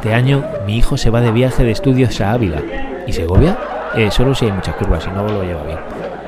este año mi hijo se va de viaje de estudios a Ávila. ¿Y Segovia? Solo si hay muchas curvas, si no lo lleva bien.